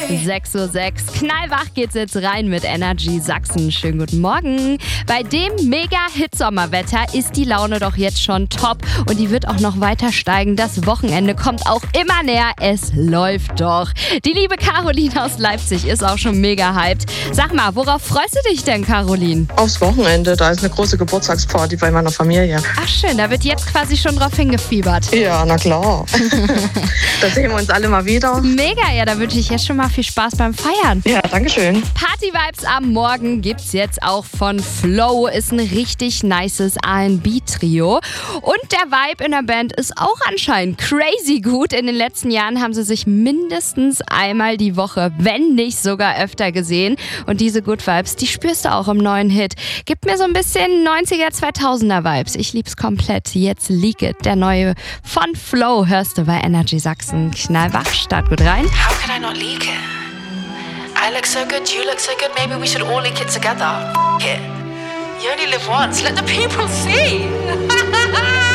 6:06 Uhr. Knallwach geht's jetzt rein mit Energy Sachsen. Schönen guten Morgen. Bei dem Mega-Hit-Sommerwetter ist die Laune doch jetzt schon top und die wird auch noch weiter steigen. Das Wochenende kommt auch immer näher. Es läuft doch. Die liebe Caroline aus Leipzig ist auch schon mega hyped. Sag mal, worauf freust du dich denn, Caroline? Aufs Wochenende, da ist eine große Geburtstagsparty bei meiner Familie. Ach schön, da wird jetzt quasi schon drauf hingefiebert. Ja, na klar. Da sehen wir uns alle mal wieder. Mega, ja, da wünsche ich jetzt schon mal viel Spaß beim Feiern. Ja, dankeschön. Party-Vibes am Morgen gibt's jetzt auch von Flow. Ist ein richtig nices R&B-Trio. Und der Vibe in der Band ist auch anscheinend crazy gut. In den letzten Jahren haben sie sich mindestens einmal die Woche, wenn nicht sogar öfter gesehen. Und diese Good Vibes, die spürst du auch im neuen Hit. Gibt mir so ein bisschen 90er, 2000er Vibes. Ich lieb's komplett. Jetzt Leak It, der neue von Flow, hörst du bei Energy Sachsen. Knallwach, start gut rein. How can I not leak it? I look so good, you look so good, maybe we should all leak it together. F it. You only live once, let the people see.